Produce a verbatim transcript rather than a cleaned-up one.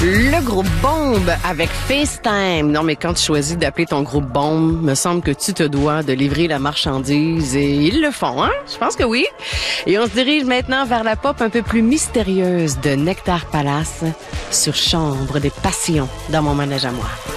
Le groupe Bombe avec FaceTime. Non, mais quand tu choisis d'appeler ton groupe Bombe, me semble que tu te dois de livrer la marchandise et ils le font, hein? Je pense que oui. Et on se dirige maintenant vers la pop un peu plus mystérieuse de Nectar Palace sur Chambre des passions dans mon manège à moi.